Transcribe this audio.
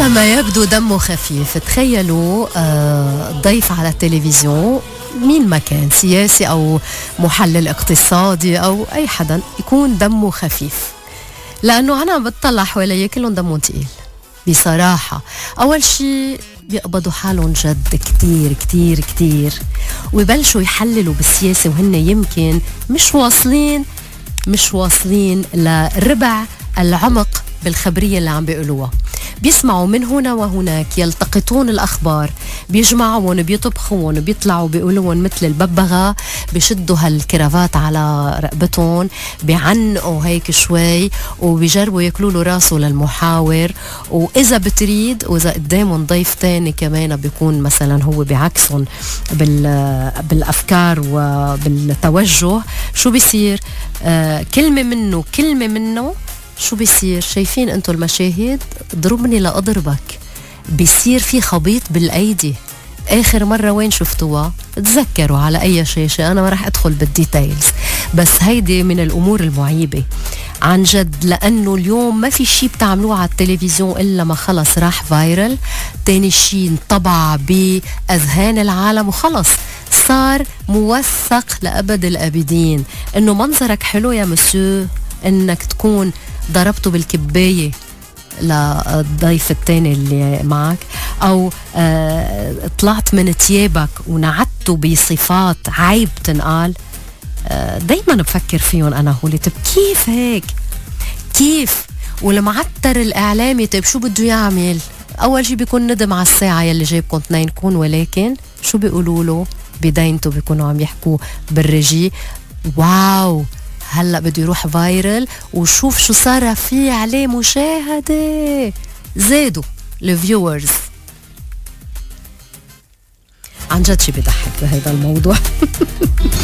ما يبدو دمه خفيف. تخيلوا ضيف على التلفزيون مين ما كان، سياسي أو محلل اقتصادي أو أي حدا، يكون دمه خفيف. لأنه أنا بتطلع حوالي كلهم دمهم تقيل بصراحة. أول شيء بيقبضوا حالهم جد كتير كتير كتير، ويبلشوا يحللوا بالسياسة وهن يمكن مش واصلين لربع العمق بالخبرية اللي عم بيقولوها. بيسمعوا من هنا وهناك، يلتقطون الأخبار، بيجمعون، بيطبخون، بيطلعوا بيقولون مثل الببغاء، بيشدوا هالكرافات على رقبتهم، بيعنقوا هيك شوي، وبيجربوا ياكلوا له راسه للمحاور. وإذا بتريد، وإذا قدامهم ضيف تاني كمان بيكون مثلا هو بعكسهم بالأفكار وبالتوجه، شو بيصير؟ كلمة منه شو بيصير؟ شايفين انتو المشاهد؟ ضربني لأضربك، بيصير في خبيط بالأيدي. آخر مرة وين شفتوها؟ تذكروا على أي شاشة، أنا ما رح أدخل بالديتايلز، بس هيدي من الأمور المعيبة عن جد. لأنه اليوم ما في شي بتعملوه على التلفزيون إلا ما خلص راح فايرل، تاني شي انطبع بأذهان العالم وخلص صار موثق لأبد الأبدين. إنه منظرك حلو يا مسيو، إنك تكون ضربته بالكباية للضيف التاني اللي معك، أو طلعت من تيابك ونعدته بصفات عيب تنقال. دايما بفكر فيهم أنا هولي، طب كيف هيك؟ كيف؟ والمعتر الإعلامي طيب شو بده يعمل؟ أول شي بيكون ندم على الساعة يلي جايبكم اثنينكم، ولكن شو بيقولوا له بداينته؟ بيكونوا عم يحكوا بالرجي، واو هلأ بده يروح فايرل، وشوف شو صار فيه عليه مشاهدة، زادوا الفيورز. عن جد شي بيضحك بهذا الموضوع.